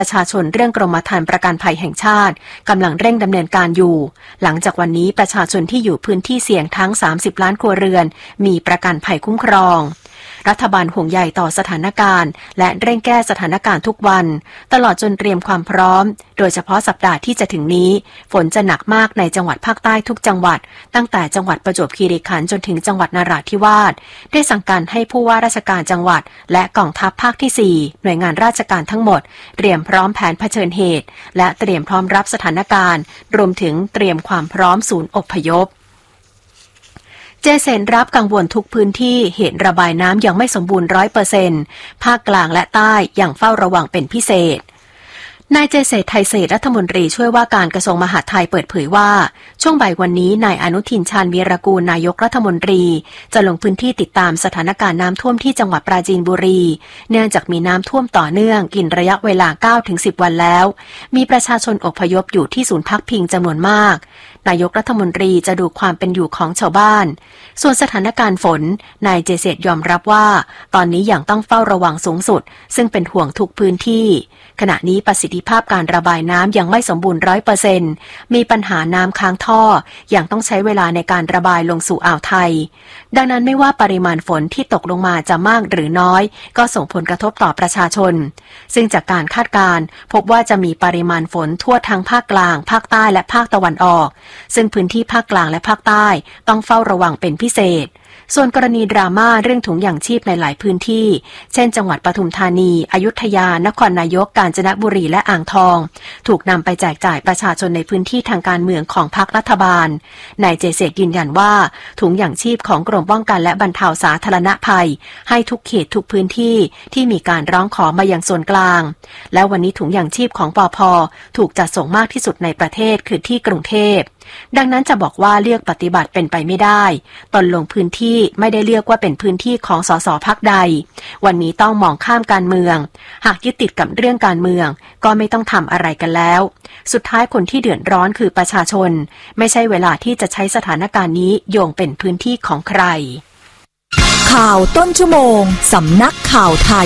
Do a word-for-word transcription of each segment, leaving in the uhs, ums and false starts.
ประชาชนเรื่องกรมธรรม์ประกันภัยแห่งชาติกำลังเร่งดำเนินการอยู่หลังจากวันนี้ประชาชนที่อยู่พื้นที่เสี่ยงทั้งสามสิบล้านครัวเรือนมีประกันภัยคุ้มครองรัฐบาลห่วงใยต่อสถานการณ์และเร่งแก้สถานการณ์ทุกวันตลอดจนเตรียมความพร้อมโดยเฉพาะสัปดาห์ที่จะถึงนี้ฝนจะหนักมากในจังหวัดภาคใต้ทุกจังหวัดตั้งแต่จังหวัดประจวบคีรีขันธ์จนถึงจังหวัดนราธิวาสได้สั่งการให้ผู้ว่าราชการจังหวัดและกองทัพภาคที่สี่หน่วยงานราชการทั้งหมดเตรียมพร้อมแผนเผชิญเหตุและเตรียมพร้อมรับสถานการณ์รวมถึงเตรียมความพร้อมศูนย์อพยพเจเซนรับกังวลทุกพื้นที่เหตุระบายน้ำยังไม่สมบูรณ์ ร้อยเปอร์เซ็นต์ ภาคกลางและใต้ยังเฝ้าระวังเป็นพิเศษนายเจเศรษฐ์ไทยเศรษฐ์รัฐมนตรีช่วยว่าการกระทรวงมหาดไทยเปิดเผยว่าช่วงบ่ายวันนี้นายอนุทินชาญวีรกูลนายกรัฐมนตรีจะลงพื้นที่ติดตามสถานการณ์น้ำท่วมที่จังหวัดปราจีนบุรีเนื่องจากมีน้ำท่วมต่อเนื่องกินระยะเวลา เก้าถึงสิบ วันแล้วมีประชาชนอพยพอยู่ที่ศูนย์พักพิงจำนวนมากนายกรัฐมนตรีจะดูความเป็นอยู่ของชาวบ้านส่วนสถานการณ์ฝนนายเจเศรษฐ์ยอมรับว่าตอนนี้ยังต้องเฝ้าระวังสูงสุดซึ่งเป็นห่วงทุกพื้นที่ขณะนี้ประสิทธิภาพการระบายน้ำยังไม่สมบูรณ์ ร้อยเปอร์เซ็นต์ มีปัญหาน้ำค้างท่อยังต้องใช้เวลาในการระบายลงสู่อ่าวไทยดังนั้นไม่ว่าปริมาณฝนที่ตกลงมาจะมากหรือน้อยก็ส่งผลกระทบต่อประชาชนซึ่งจากการคาดการณ์พบว่าจะมีปริมาณฝนทั่วทั้งภาคกลางภาคใต้และภาคตะวันออกซึ่งพื้นที่ภาคกลางและภาคใต้ต้องเฝ้าระวังเป็นพิเศษส่วนกรณีดราม่าเรื่องถุงยางชีพในหลายพื้นที่เช่นจังหวัดปทุมธานีอยุธยานครนายกกาญจนบุรีและอ่างทองถูกนำไปแจกจ่ายประชาชนในพื้นที่ทางการเมืองของพรรครัฐบาลนายเจเศรษฐ์ยืนยันว่าถุงยางชีพของกรมป้องกันและบรรเทาสาธารณภัยให้ทุกเขตทุกพื้นที่ที่มีการร้องขอมายังส่วนกลางและวันนี้ถุงยางชีพของปภ.ถูกจัดส่งมากที่สุดในประเทศคือที่กรุงเทพดังนั้นจะบอกว่าเลือกปฏิบัติเป็นไปไม่ได้ตนลงพื้นที่ไม่ได้เลือกว่าเป็นพื้นที่ของสสพรรคใดวันนี้ต้องมองข้ามการเมืองหากยึดติดกับเรื่องการเมืองก็ไม่ต้องทำอะไรกันแล้วสุดท้ายคนที่เดือดร้อนคือประชาชนไม่ใช่เวลาที่จะใช้สถานการณ์นี้โยงเป็นพื้นที่ของใครข่าวต้นชั่วโมงสำนักข่าวไทย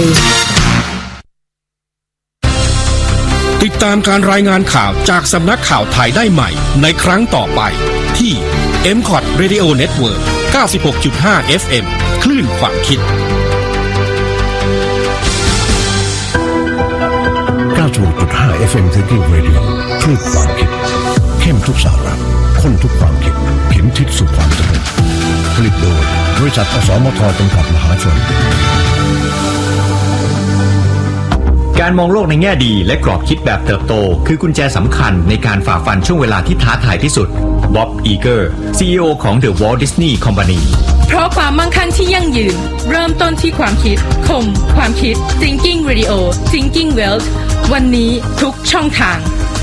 ติดตามการรายงานข่าวจากสำนักข่าวไทยได้ใหม่ในครั้งต่อไปที่ เอ็ม คอท Radio Network เก้าสิบหกจุดห้า เอฟ เอ็ม คลื่นความคิดเก้าสิบหกจุดห้า เอฟ เอ็ม Thinking Radio คลื่นความคิดเข้มทุกสาระข้นทุกความคิดเข็มทิศสู่ความสำเร็จผลิตโดยบริษัทอสมทจำกัดมหาชนการมองโลกในแง่ดีและกรอบคิดแบบเติบโตคือกุญแจสำคัญในการฝ่าฟันช่วงเวลาที่ท้าทายที่สุดบ๊อบ อีเกอร์ ซี อี โอ ของ The Walt Disney Company เพราะความมั่งคั่งที่ยั่งยืนเริ่มต้นที่ความคิดคมความคิด Thinking Radio Thinking Wealth วันนี้ทุกช่องทาง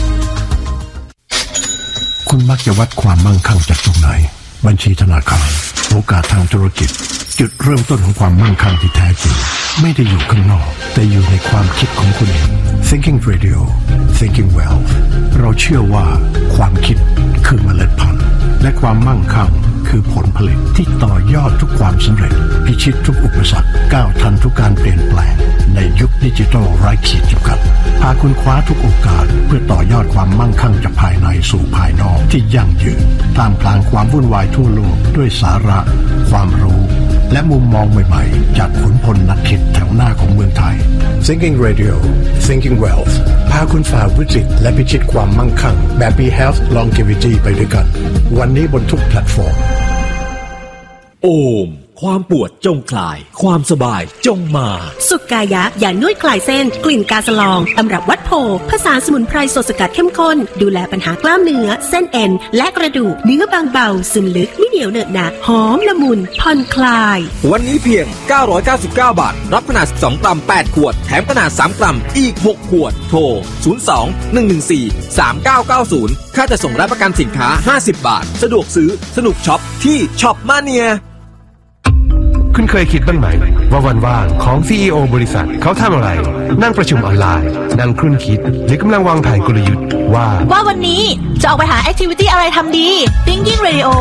คุณมักจะวัดความมั่งคั่งจากตรงไหนบัญชีธนาคารโอกาสทางธุรกิจจุดเริ่มต้นของความมั่งคั่งที่แท้จริงไม่ได้อยู่ข้างนอกแต่อยู่ในความคิดของคุณเอง Thinking Radio Thinking Wealth เราเชื่อว่าความคิดคือเมล็ดพันธุ์และความมั่งคั่งคือผลผลิตที่ต่อยอดทุกความสำเร็จพิชิตทุกอุปสรรคก้าวทันทุกการเปลี่ยนแปลงในยุคดิจิทัลไร้ขีดจำกัดพาคุณคว้าทุกโอกาสเพื่อต่อยอดความมั่งคั่งจากภายในสู่ภายนอกที่ยั่งยืนท่ามกลางความวุ่นวายทั่วโลกด้วยสาระความรู้และมุมมองใหม่ๆจากขุนพลนักคิดแถวหน้าของเมืองไทย Thinking Radio Thinking Wealth พาคุณฝ่าวิกฤตและพิชิตความมั่งคั่งแบบ Be Health Longevity ไปด้วยกันวันนี้บนทุกแพลตฟอร์มโอมความปวดจงคลายความสบายจงมาสุกายะยานวดคลายเส้นกลิ่นกาสลองตำรับวัดโพผสานสมุนไพรสดสกัดเข้มข้นดูแลปัญหากล้ามเนื้อเส้นเอ็นและกระดูกเนื้อบางเบาซึมลึกไม่เหนียวเหนอะหนะหอมละมุนผ่อนคลายวันนี้เพียงเก้าร้อยเก้าสิบเก้าบาทรับขนาดสิบสองกรัมแปดขวดแถมขนาดสามกรัมอีกหกขวดโทรศูนย์ สอง หนึ่ง หนึ่ง สี่ สาม เก้า เก้า ศูนย์ค่าจะส่งรับประกันสินค้าห้าสิบบาทสะดวกซื้อสนุกช็อปที่ช็อปมาเนียคุณเคยคิดบ้างไหมว่าวันว่างของ ซี อี โอ บริษัทเขาทำอะไรนั่งประชุมออนไลน์นั่งครุ่นคิดหรือกำลังวางแผนกลยุทธ์ว่าว่าวันนี้จะออกไปหาแอคทิวิตี้อะไรทำดี Thinking Radio